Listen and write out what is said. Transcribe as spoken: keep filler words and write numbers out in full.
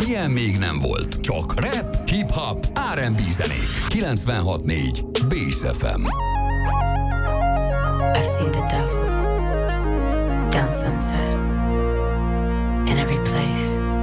Ilyen még nem volt. Csak rap, hip-hop, er end bé zenék. kilencvenhat négy Bész ef em. I've seen the devil down Sunset in every place.